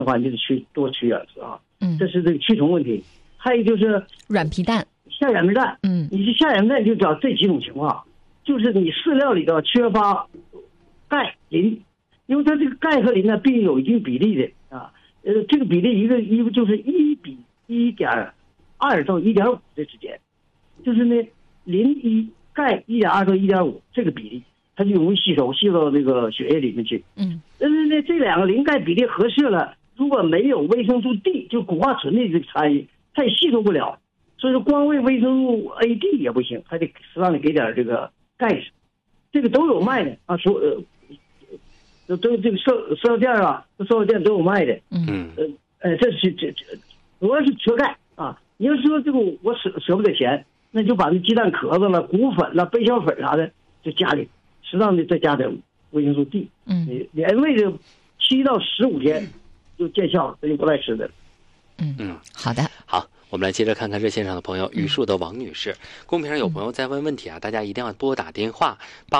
的话，你就得多吃点啊。这是这个蛆虫问题。还有就是软皮蛋， 下软皮蛋。你是下软皮蛋就找这几种情况，就是你饲料里头缺乏钙磷，因为它这个钙和磷呢，并有一定比例的啊。这个比例一个就是1:1.2到1.5的之间，就是呢磷钙1.2到1.5这个比例，它就容易吸到这个血液里面去。但是呢，这两个磷钙比例合适了，如果没有维生素 D 就碘化醇的这个参与，它也吸收不了。所以说光喂维生素 A、D 也不行，还得适当的给点这个钙质，这个都有卖的啊。都这个塑料店啊，塑料店都有卖的。这主要是缺钙啊。你要说这个我舍不得钱，那就把那鸡蛋壳子了、谷粉了、贝壳粉啥的，就家里适当的再加点维生素 D。连喂着7到15天就见效了，这就不带吃的了。 好的， 好。我们来接着看看热线上的朋友，榆树的王女士。公屏上有朋友在问问题啊，大家一定要拨打电话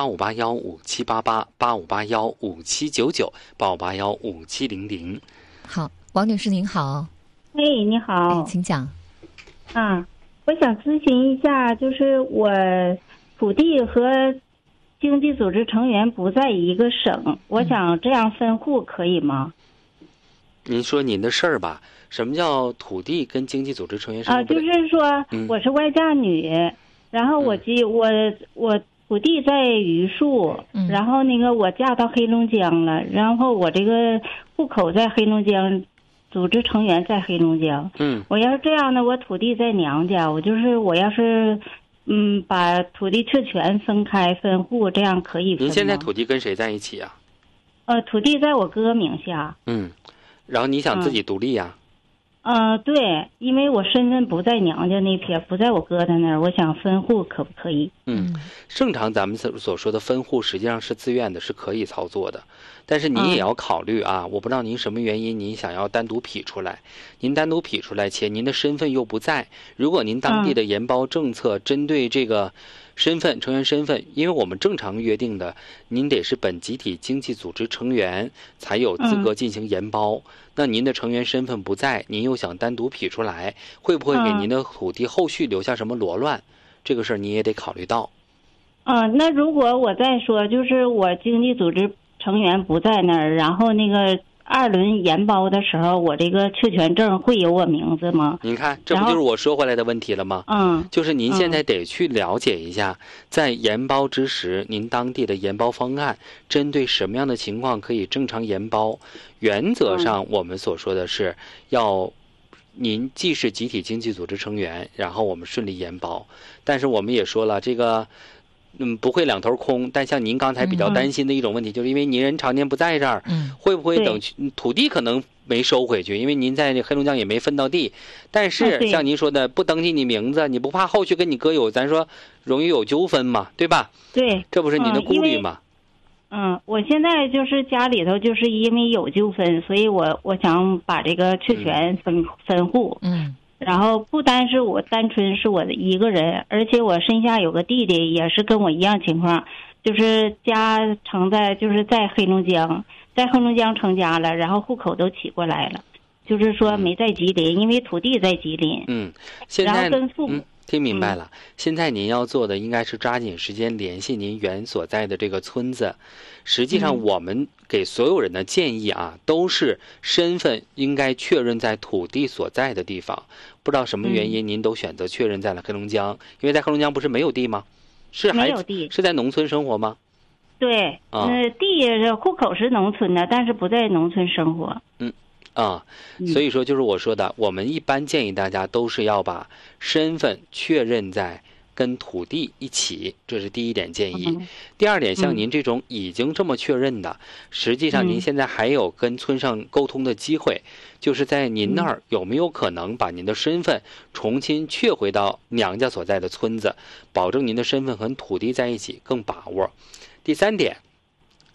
85815788、85815799、85815700。 好，王女士您好。 你好。 请讲。 我想咨询一下，就是我土地和经济组织成员不在一个省，我想这样分户可以吗？ 您说您的事儿吧。什么叫土地跟经济组织成员就是说我是外嫁女，然后我土地在榆树，然后那个我嫁到黑龙江了，然后我这个户口在黑龙江，组织成员在黑龙江。我要是这样呢，我土地在娘家，我要是把土地确权分开分户，这样可以分吗？ 您现在土地跟谁在一起啊？ 土地在我哥名下。 然后你想自己独立呀？ 对，因为我身份不在娘家那片，不在我哥他那儿，我想分户可不可以？ 正常咱们所说的分户实际上是自愿的，是可以操作的。但是您也要考虑啊，我不知道您什么原因，您想要单独批出来，您单独批出来，且您的身份又不在。如果您当地的研包政策针对这个身份成员身份，因为我们正常约定的，您得是本集体经济组织成员才有资格进行研包。那您的成员身份不在，您又想单独批出来，会不会给您的土地后续留下什么罗乱？这个事儿你也得考虑到。 那如果我再说，就是我经济组织成员不在那儿，然后那个2轮研包的时候，我这个确权证会有我名字吗？ 您看，这不就是我说回来的问题了吗？就是您现在得去了解一下，在研包之时，您当地的研包方案针对什么样的情况可以正常研包。原则上，我们所说的是要您既是集体经济组织成员，然后我们顺利研包。但是我们也说了，这个不会两头空。但像您刚才比较担心的一种问题，就是因为您人常年不在这儿，会不会等土地可能没收回去？因为您在黑龙江也没分到地。但是像您说的，不登记你名字，你不怕后续跟你哥有咱说容易有纠纷嘛，对吧？ 对， 这不是您的顾虑吗？ 我现在就是家里头就是因为有纠纷，所以我想把这个确权分户。然后不单是我单纯是我的一个人，而且我身下有个弟弟也是跟我一样情况，就是家成在就是在黑龙江成家了，然后户口都起过来了，就是说没在吉林，因为土地在吉林。 现在然后跟父母。 听明白了。现在您要做的应该是抓紧时间联系您原所在的这个村子。实际上我们给所有人的建议啊，都是身份应该确认在土地所在的地方。不知道什么原因您都选择确认在了黑龙江，因为在黑龙江不是没有地吗？ 没有地， 是在农村生活吗？ 对，地户口是农村的，但是不在农村生活。 所以说就是我说的，我们一般建议大家都是要把身份确认在跟土地一起，这是第一点建议。第二点，像您这种已经这么确认的，实际上您现在还有跟村上沟通的机会，就是在您那儿有没有可能把您的身份重新确回到娘家所在的村子，保证您的身份和土地在一起更把握。第三点，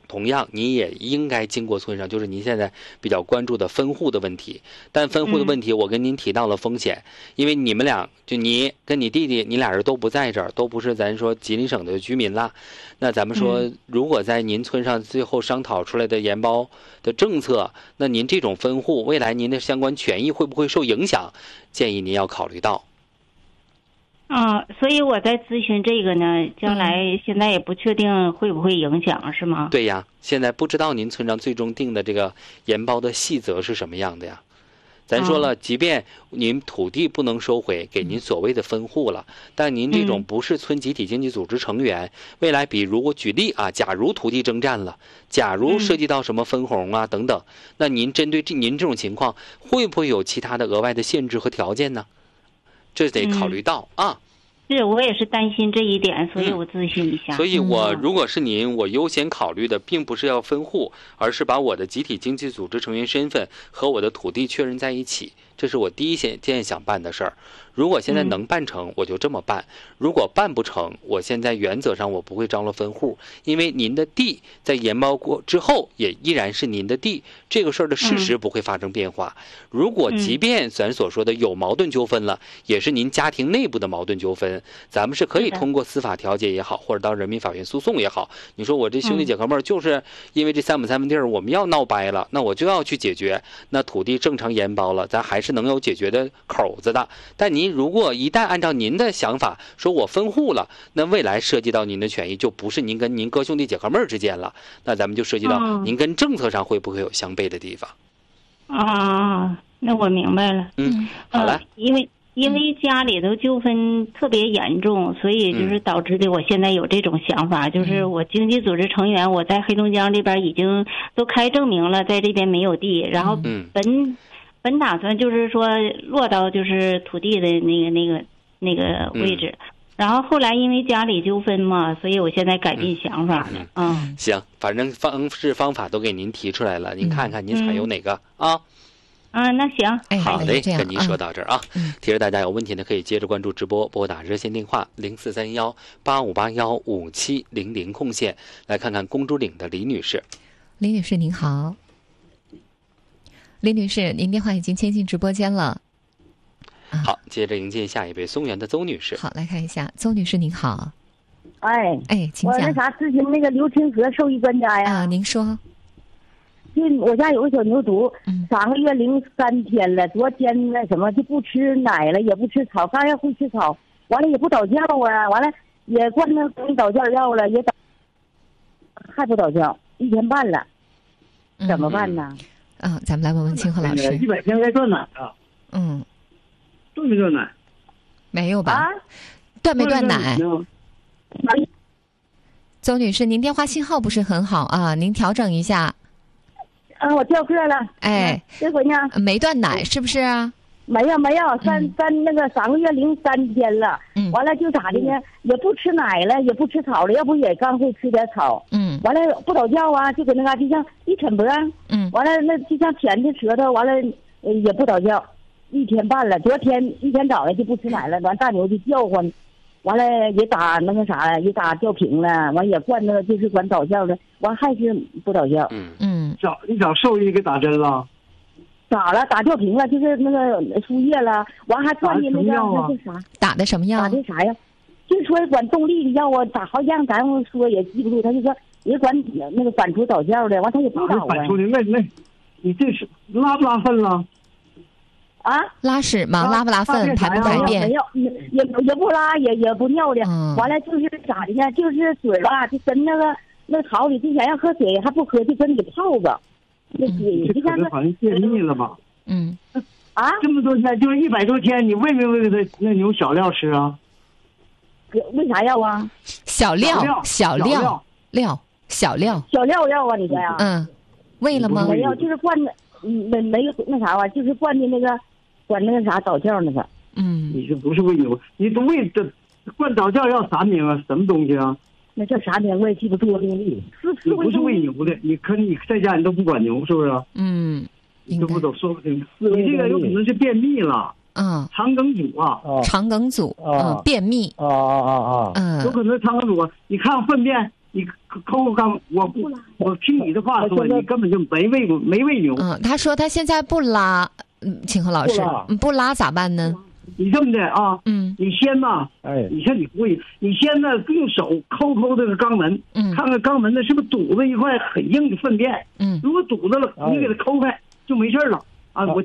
同样你也应该经过村上，就是您现在比较关注的分户的问题。但分户的问题我跟您提到了风险，因为你们俩就你跟你弟弟，你俩人都不在这儿，都不是咱说吉林省的居民啦。那咱们说如果在您村上最后商讨出来的盐包的政策，那您这种分户未来您的相关权益会不会受影响，建议您要考虑到。 所以我在咨询这个呢，将来现在也不确定会不会影响，是吗？ 对呀，现在不知道您村上最终定的这个盐包的细则是什么样的呀。咱说了，即便您土地不能收回，给您所谓的分户了，但您这种不是村集体经济组织成员，未来比如我举例啊，假如土地征战了，假如涉及到什么分红啊等等，那您针对您这种情况，会不会有其他的额外的限制和条件呢？这得考虑到啊。 是我也是担心这一点，所以我咨询一下。 所以我如果是您，我优先考虑的并不是要分户，而是把我的集体经济组织成员身份和我的土地确认在一起，这是我第一件想办的事儿。如果现在能办成，我就这么办；如果办不成，我现在原则上我不会张罗分户，因为您的地在盐包过之后也依然是您的地，这个事儿的事实不会发生变化。如果即便咱所说的有矛盾纠纷了，也是您家庭内部的矛盾纠纷，咱们是可以通过司法调解也好，或者到人民法院诉讼也好。你说我这兄弟姐哥们儿就是因为这3亩3分地儿我们要闹掰了，那我就要去解决，那土地正常盐包了，咱还是能有解决的口子的。但您如果一旦按照您的想法说我分户了，那未来涉及到您的权益就不是您跟您哥兄弟姐哥妹儿之间了，那咱们就涉及到您跟政策上会不会有相悖的地方。 那我明白了。 好了。 因为家里头纠纷特别严重，所以就是导致的我现在有这种想法，就是我经济组织成员，我在黑龙江这边已经都开证明了，在这边没有地，然后本打算就是说落到就是土地的那个位置，然后后来因为家里纠纷嘛，所以我现在改变想法了。 行，反正方法都给您提出来了，您看看您采用哪个啊？ 那行， 好嘞，跟您说到这儿啊。提示大家有问题呢，可以接着关注直播，拨打热线电话043185815700空线。来看看公主岭的李女士。 李女士您好。李女士，您电话已经牵进直播间了。 好，接着迎接下一位松原的邹女士。 好，来看一下，邹女士您好。请讲。我那啥咨询那个刘清河兽医专家呀。 您说。 就我家有个小牛犊，3个月03天了，昨天那什么就不吃奶了，也不吃草，刚要会吃草，完了也不倒觉啊，完了也灌那倒觉药了，也还不倒觉，1天半了，怎么办呢？ 咱们来问问清河老师。 100天该断奶啊？断没断奶？ 没有吧？断没断奶？邹女士，您电话信号不是很好啊，您调整一下。 我掉个了。这回呢？ 没断奶是不是啊？ 没有，那个3个月03天了。完了就咋的呢？也不吃奶了，也不吃草了，要不也刚会吃点草。完了不倒觉啊，就搁那嘎就像一抻脖。完了那就像舔着舌头，完了也不倒觉，1天半了。昨天一天早上就不吃奶了，完大牛就叫唤。完了也打那个啥，也打吊瓶了，完也灌那个就是管倒觉的，完还是不倒觉。 你找兽医给打针了？ 打了，打吊瓶了，就是那个输液了，完还灌的那个那是啥？ 打的什么药？ 打的啥呀？就是说管动力的药啊，打好像咱说也记不住，他就说也管那个反刍倒觉的，完他也不倒啊。 反刍的那，你这是拉不拉粪了？ 拉屎吗？拉不拉粪？排不排便？ 没有，也不拉，也不尿的。完了就是咋的呢？就是水吧，就跟那草里之前要喝水还不喝，就跟里泡着。那水就像好像便秘了吧？ 这么多天就是100多天，你喂没喂给他那牛小料吃啊？ 喂啥药啊？ 小料药啊？你这呀？ 喂了吗？ 没有，就是灌的，没那啥吧，就是灌的那个。管那个啥倒觉那个， 你这不是喂牛，你都喂这灌倒觉要啥名啊？什么东西啊？ 那叫啥名我也记不住。 你不是喂牛的，你在家你都不管牛是不是？你都不都说不清。你这个有可能是便秘了。肠梗阻肠梗阻，便秘。 有可能肠梗阻。你看粪便， 你抠肛，我听你的话说，你根本就没喂牛。 他说他现在不拉，清河老师不拉咋办呢？ 你这么的啊，你先吧，你看你不会，你先呢用手抠这个肛门，看看肛门呢是不是堵着一块很硬的粪便，如果堵着了，你给它抠开就没事了啊。我